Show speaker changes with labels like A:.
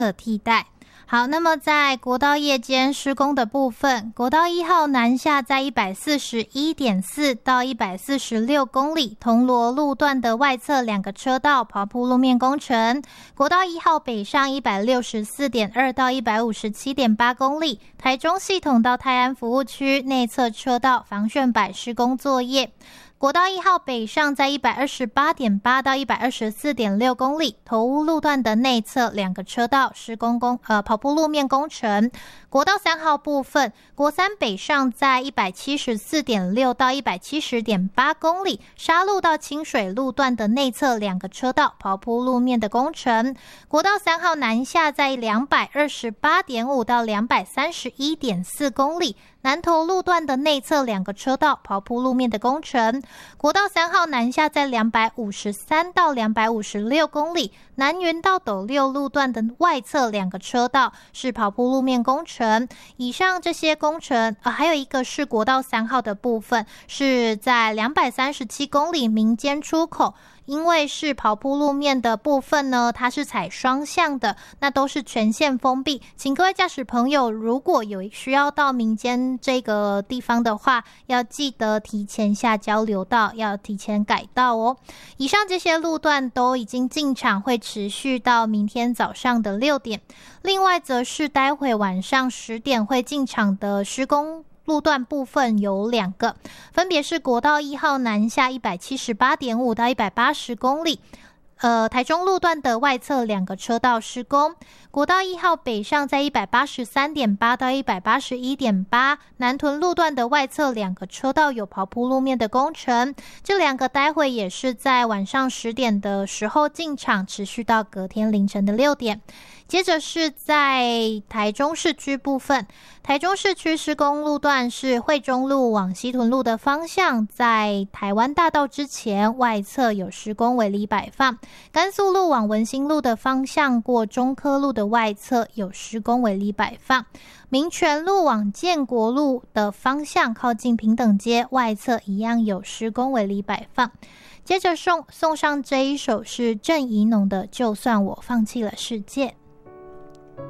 A: 可替代。好，那么在国道夜间施工的部分，国道1号南下在 141.4 到146公里，铜锣路段的外侧2个车道刨铺路面工程。国道1号北上 164.2 到 157.8公里，台中系统到泰安服务区内侧车道防楦柏施工作业。国道1号北上在 128.8 到 124.6 公里，头屋路段的内侧2个车道施工刨铺路面工程。国道3号部分，国3北上在 174.6 到 170.8 公里，沙路到清水路段的内侧2个车道刨铺路面的工程。国道3号南下在 228.5 到 231.4 公里，南投路段的内侧2个车道刨铺路面的工程。国道3号南下在253到256公里，南云到斗六路段的外侧2个车道是刨铺路面工程。以上这些工程，还有一个是国道3号的部分，是在237公里民间出口。因为是刨铺路面的部分呢，它是采双向的，那都是全线封闭。请各位驾驶朋友，如果有需要到民间这个地方的话，要记得提前下交流道，要提前改道哦。以上这些路段都已经进场，会持续到明天早上的6点。另外则是待会晚上10点会进场的施工路段部分有2个，分别是国道1号南下 178.5 到180公里，台中路段的外侧2个车道施工。国道1号北上在 183.8 到 181.8， 南屯路段的外侧2个车道有刨铺路面的工程。这2个待会也是在晚上10点的时候进场，持续到隔天凌晨的6点。接着是在台中市区部分，台中市区施工路段是惠中路往西屯路的方向，在台湾大道之前外侧有施工围篱摆放。甘肃路往文心路的方向过中科路的外侧有施工围篱摆放。民权路往建国路的方向靠近平等街外侧一样有施工围篱摆放。接着送上这一首是郑宜农的《就算我放弃了世界》。